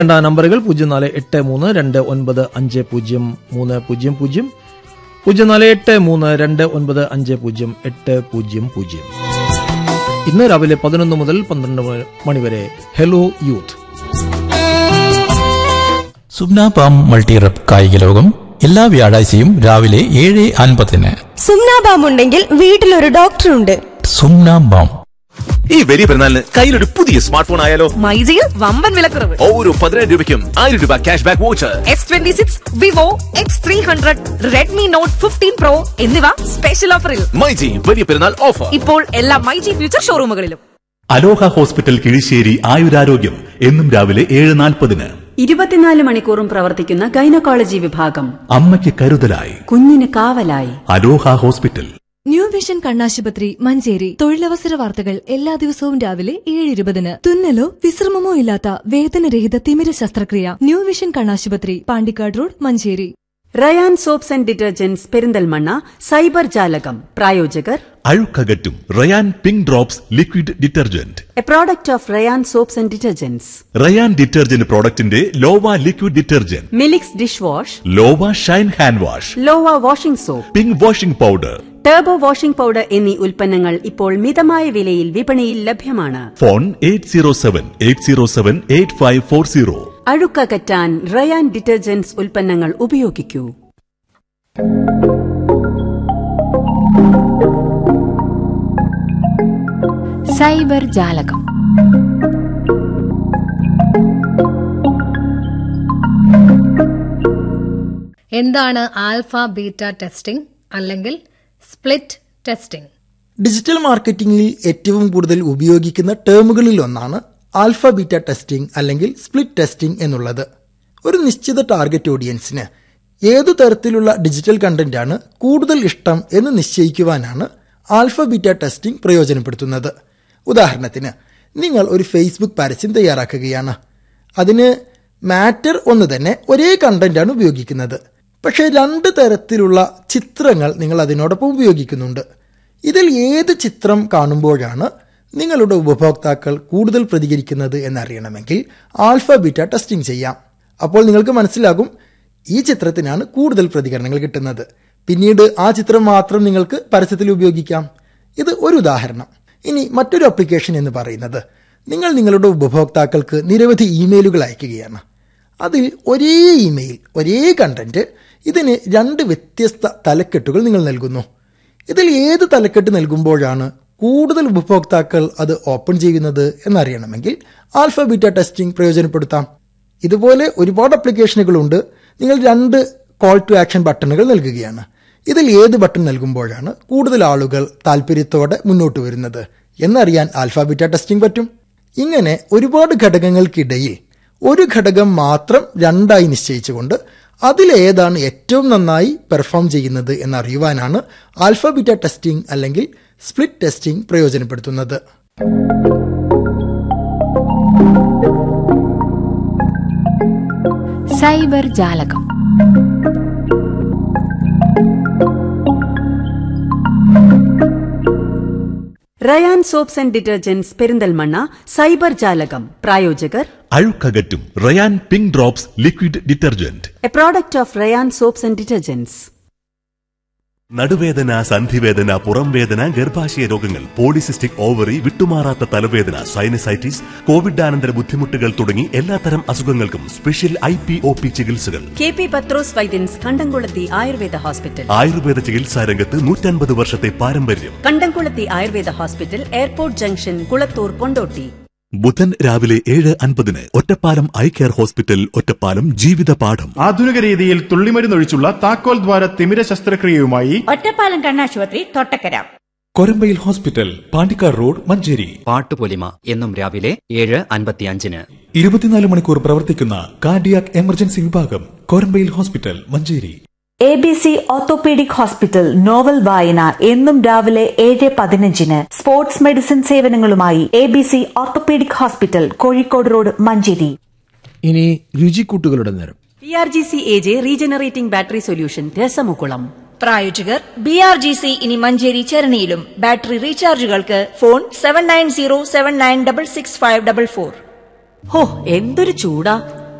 നമ്പറുകൾ 0483295030 0483295080. ഇന്ന് രാവിലെ 11 മുതൽ 12 മണിവരെ ഹലോ യൂത്ത്. സുബ്ന പാം മൾട്ടിറപ്പ് കായിക ലോകം എല്ലാ വ്യാഴാഴ്ചയും രാവിലെ 7:50. സുബ്ന പാം ഉണ്ടെങ്കിൽ വീട്ടിലൊരു ഡോക്ടറുണ്ട്. സുബ്ന പാം. ഈ വലിയ പെരുന്നാളിന് കയ്യിലൊരു പുതിയ സ്മാർട്ട് ഫോൺ ആയാലോ? മൈജിയിൽ വമ്പൻ വിലക്കുറവ്. ഓരോ 10,000 രൂപയ്ക്കും 1000 രൂപ cash back voucher. S26, Vivo X300, Redmi not 15 Pro എന്നിവ സ്പെഷ്യൽ ഓഫറിൽ. മൈജി വലിയ പെരുന്നാൾ ഓഫർ ഇപ്പോൾ എല്ലാ മൈജി ഫ്യൂച്ചർ ഷോറൂമുകളിലും. അലോഹ ഹോസ്പിറ്റൽ കിഴിശ്ശേരി ആയുരാരോഗ്യം എന്നും രാവിലെ 7:40. 24 മണിക്കൂറും പ്രവർത്തിക്കുന്ന ഗൈനക്കോളജി വിഭാഗം. അമ്മയ്ക്ക് കരുതലായി, കുഞ്ഞിന് കാവലായി. അലോഹ ഹോസ്പിറ്റൽ. ന്യൂ വിഷൻ കണ്ണാശുപത്രി മഞ്ചേരി. തൊഴിലവസര വാർത്തകൾ എല്ലാ ദിവസവും രാവിലെ 7:20. തുന്നലോ വിശ്രമമോ ഇല്ലാത്ത വേദനരഹിത തിമിര ശസ്ത്രക്രിയ. ന്യൂ വിഷൻ കണ്ണാശുപത്രി, Pandikkad road, Manjeri. Ryan soaps and detergents Perinthalmanna. Cyber ജാലകം. പ്രായോജകർ അഴുക്കകറ്റും Ryan pink drops liquid detergent, A product of Ryan soaps and detergents. Ryan detergent പ്രോഡക്റ്റിന്റെ ലോവ liquid detergent, Milix dish wash, ലോവ Shine hand wash, ലോവ washing soap, pink washing powder, turbo washing powder എന്നീ ഉൽപ്പന്നങ്ങൾ ഇപ്പോൾ മിതമായ വിലയിൽ വിപണിയിൽ ലഭ്യമാണ്. Phone 8078078540. അഴുക്കകറ്റാൻ Ryan detergents ഉൽപ്പന്നങ്ങൾ ഉപയോഗിക്കൂ. Cyber ജാലകം. എന്താണ് ആൽഫ ബീറ്റ ടെസ്റ്റിംഗ് അല്ലെങ്കിൽ സ്പ്ലിറ്റ് ടെസ്റ്റിംഗ്? ഡിജിറ്റൽ മാർക്കറ്റിംഗിൽ ഏറ്റവും കൂടുതൽ ഉപയോഗിക്കുന്ന ടേമുകളിൽ ഒന്നാണ് ആൽഫ ബീറ്റ ടെസ്റ്റിംഗ് അല്ലെങ്കിൽ സ്പ്ലിറ്റ് ടെസ്റ്റിംഗ് എന്നുള്ളത്. ഒരു നിശ്ചിത ടാർഗറ്റ് ഓഡിയൻസിന് ഏതു തരത്തിലുള്ള ഡിജിറ്റൽ കണ്ടന്റാണ് കൂടുതൽ ഇഷ്ടം എന്ന് നിശ്ചയിക്കുവാനാണ് ആൽഫ ബീറ്റ ടെസ്റ്റിംഗ് പ്രയോജനപ്പെടുത്തുന്നത്. ഉദാഹരണത്തിന്, നിങ്ങൾ ഒരു ഫേസ്ബുക്ക് പരസ്യം തയ്യാറാക്കുകയാണ്. അതിന് മാറ്റർ ഒന്ന് തന്നെ ഒരേ കണ്ടന്റാണ് ഉപയോഗിക്കുന്നത്. പക്ഷേ 2 തരത്തിലുള്ള ചിത്രങ്ങൾ നിങ്ങൾ അതിനോടൊപ്പം ഉപയോഗിക്കുന്നുണ്ട്. ഇതിൽ ഏത് ചിത്രം കാണുമ്പോഴാണ് നിങ്ങളുടെ ഉപഭോക്താക്കൾ കൂടുതൽ പ്രതികരിക്കുന്നത് എന്നറിയണമെങ്കിൽ ആൽഫ ബീറ്റ ടെസ്റ്റിംഗ് ചെയ്യാം. അപ്പോൾ നിങ്ങൾക്ക് മനസ്സിലാകും ഈ ചിത്രത്തിനാണ് കൂടുതൽ പ്രതികരണങ്ങൾ കിട്ടുന്നത്. പിന്നീട് ആ ചിത്രം മാത്രം നിങ്ങൾക്ക് പരസ്യത്തിൽ ഉപയോഗിക്കാം. ഇത് ഒരു ഉദാഹരണം. ഇനി മറ്റൊരു ആപ്ലിക്കേഷൻ എന്ന് പറയുന്നത്, നിങ്ങൾ നിങ്ങളുടെ ഉപഭോക്താക്കൾക്ക് നിരവധി ഇമെയിലുകൾ അയക്കുകയാണ്. അതിൽ ഒരേ ഇമെയിൽ, ഒരേ കണ്ടന്റ്, ഇതിന് 2 വ്യത്യസ്ത തലക്കെട്ടുകൾ നിങ്ങൾ നൽകുന്നു. ഇതിൽ ഏത് തലക്കെട്ട് നൽകുമ്പോഴാണ് കൂടുതൽ ഉപഭോക്താക്കൾ അത് ഓപ്പൺ ചെയ്യുന്നത് എന്നറിയണമെങ്കിൽ ആൽഫ ബീറ്റ ടെസ്റ്റിംഗ് പ്രയോജനപ്പെടുത്താം. ഇതുപോലെ ഒരുപാട് ആപ്ലിക്കേഷനുകളുണ്ട്. നിങ്ങൾ 2 കോൾ ടു ആക്ഷൻ ബട്ടണുകൾ നൽകുകയാണ്. ഇതിൽ ഏത് ബട്ടൺ നൽകുമ്പോഴാണ് കൂടുതൽ ആളുകൾ താല്പര്യത്തോടെ മുന്നോട്ട് വരുന്നത് എന്നറിയാൻ ആൽഫ ബീറ്റ ടെസ്റ്റിംഗ് പറ്റും. ഇങ്ങനെ ഒരുപാട് ഘടകങ്ങൾക്കിടയിൽ ഒരു ഘടകം മാത്രം 2ആയി നിശ്ചയിച്ചുകൊണ്ട് അതിലേതാണ് ഏറ്റവും നന്നായി പെർഫോം ചെയ്യുന്നത് എന്നറിയുവാനാണ് ആൽഫ ബീറ്റ ടെസ്റ്റിംഗ് അല്ലെങ്കിൽ സ്പ്ലിറ്റ് ടെസ്റ്റിംഗ് പ്രയോജനപ്പെടുത്തുന്നത്. സൈബർ ജാലകം. Ryan soaps and detergents Perinthalmanna. Cyber ജാലകം. പ്രായോജകർ അഴുക്കകറ്റും Ryan pink drops liquid detergent, A product of Ryan soaps and detergents. നടുവേദന, സന്ധിവേദന, പുറംവേദന, ഗർഭാശയ രോഗങ്ങൾ, പോളിസിസ്റ്റിക് ഓവറി, വിട്ടുമാറാത്ത തലവേദന, സൈനസൈറ്റിസ്, കോവിഡാനന്തര ബുദ്ധിമുട്ടുകൾ തുടങ്ങി എല്ലാത്തരം അസുഖങ്ങൾക്കും സ്പെഷ്യൽ IPOP ചികിത്സകൾ. KP പത്രോസ് വൈദ്യൻസ് കണ്ടംകുളത്തി ആയുർവേദ ഹോസ്പിറ്റൽ. ആയുർവേദ ചികിത്സാ രംഗത്ത് 150 വർഷത്തെ പാരമ്പര്യം. കണ്ടംകുളത്തി Ayurveda hospital, airport junction, Kulathur, Kondotty. ബുധൻ രാവിലെ 7:50 Ottapalam eye care hospital, Ottapalam. ജീവിത പാഠം. ആധുനിക രീതിയിൽ തുള്ളിമരുന്നൊഴിച്ചുള്ള താക്കോൽ ദ്വാര തിമിര ശസ്ത്രക്രിയയുമായി ഒറ്റപ്പാലം കണ്ണാശുപത്രി, തൊട്ടക്കര. Korambayil hospital, Pandikkad road, Manjeri. പാട്ടുപൊലിമ എന്നും രാവിലെ 7:55. 24 മണിക്കൂർ പ്രവർത്തിക്കുന്ന കാർഡിയാക് എമർജൻസി വിഭാഗം, Korambayil hospital, Manjeri. ABC orthopaedic hospital, novel വായന എന്നും രാവിലെ 7:15. Sports medicine സേവനങ്ങളുമായി ABC orthopaedic hospital, Kozhikode road, Manjeri. ഇനി രുചിക്കൂട്ടുകളുടെ നേരം. BRGC AJ regenerating battery solution, രസമുകുളം. പ്രായോജകർ BRGC ഇനി മഞ്ചേരി ചരണിയിലും. Battery റീചാർജുകൾക്ക് phone 7907966544. ഹോ, എന്തൊരു ചൂടാ!